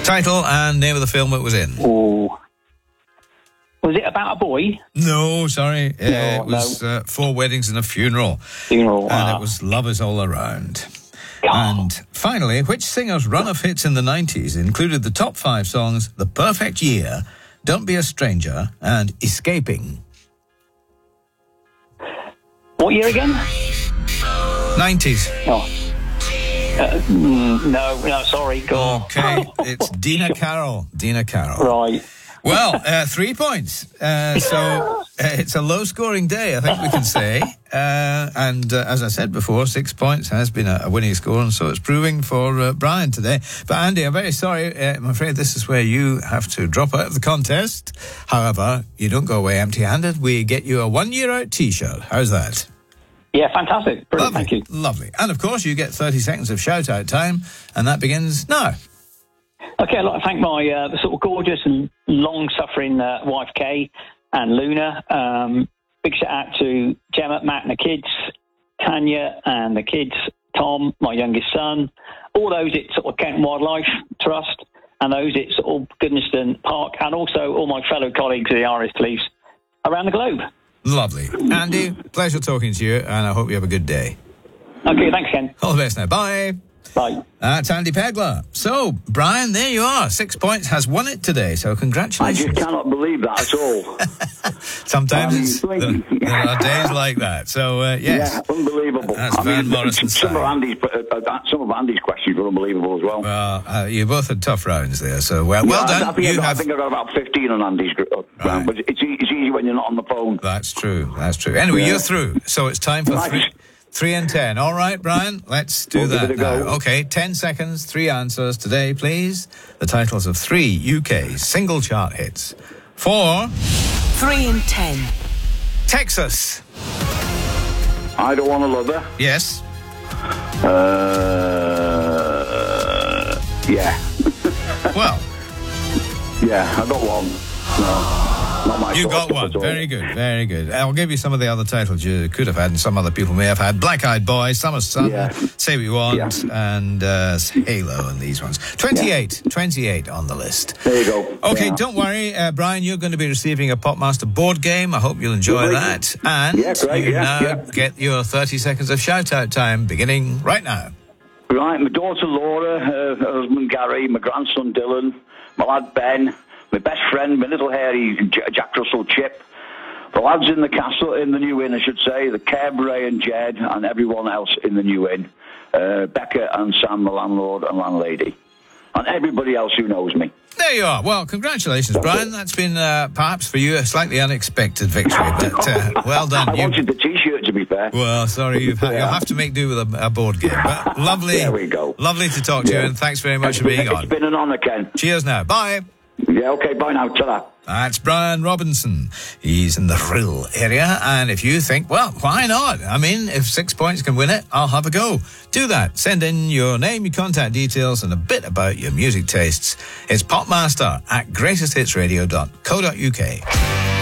Title and name of the film it was in. Oh. Was it about a boy? No, sorry. It was 4 Weddings and a Funeral. And it was Love Is All Around. And finally, which singer's run of hits in the 90s included the top 5 songs The Perfect Year, Don't Be a Stranger, and Escaping? What year again? 90s. Oh. No, sorry. Go on. Okay, it's Dina Carroll. Dina Carroll. Right. Well, 3 points. So it's a low-scoring day, I think we can say. And as I said before, 6 points has been a winning score, and so it's proving for Brian today. But Andy, I'm very sorry. I'm afraid this is where you have to drop out of the contest. However, you don't go away empty-handed. We get you a 1-year-out T-shirt. How's that? Yeah, fantastic. Brilliant, Lovely, thank you. Lovely. And, of course, you get 30 seconds of shout-out time, and that begins now. Okay, I'd like to thank my sort of gorgeous and long-suffering wife, Kay, and Luna. Big shout-out to Gemma, Matt and the kids, Tanya and the kids, Tom, my youngest son, all those at sort of Kent Wildlife Trust, and those at sort of Goodnestone Park, and also all my fellow colleagues of the RS Police around the globe. Lovely. Andy, pleasure talking to you, and I hope you have a good day. Okay, thanks, Ken. All the best now. Bye. Bye. That's Andy Pegler. So, Brian, there you are. 6 points has won it today, so congratulations. I just cannot believe that at all. Sometimes there are days like that. So, yes. Yeah, unbelievable. That's Van Morrison some style. of Andy's questions were unbelievable as well. Well, you both had tough rounds there, so well done. I think I got about 15 on Andy's round, but it's easy when you're not on the phone. That's true. Anyway, you're through, so it's time for Right. 3 and 10. All right, Brian, let's do that give it a now. go. Okay, 10 seconds, 3 answers today, please. The titles of 3 UK single chart hits. For 3 and 10. Texas. I Don't Want to Love Her. Yes. Yeah. Well, Yeah, I got one. No, not my you sort got of stuff one. at all. Very good, very good. I'll give you some of the other titles you could have had and some other people may have had. Black Eyed Boy, Summer Sun, Yeah. Say What You Want, and Halo and these ones. 28 on the list. There you go. Okay, Yeah. don't worry, Brian, you're going to be receiving a Popmaster board game. I hope you'll enjoy Lovely. that. And Yeah, great, you yeah, now yeah. get your 30 seconds of shout-out time beginning right now. Right, my daughter Laura, her husband Gary, my grandson Dylan, my lad Ben, my best friend, my little hairy Jack Russell Chip, the lads in the castle, in the New Inn, I should say, the Kev, Ray and Jed, and everyone else in the New Inn, Becca and Sam, the landlord and landlady, and everybody else who knows me. There you are. Well, congratulations, Brian. That's been, perhaps for you, a slightly unexpected victory, but well done. I wanted the T-shirt, to be fair. Well, sorry, you'll have to make do with a board game. But lovely. There we go. Lovely to talk to you, and thanks very much for being on. It's been an honour, Ken. Cheers now. Bye. Yeah, okay, bye now. Ta-da. That's Brian Robinson. He's in the Rhyl area, and if you think, well, why not? I mean, if 6 points can win it, I'll have a go. Do that. Send in your name, your contact details, and a bit about your music tastes. It's popmaster@greatesthitsradio.co.uk.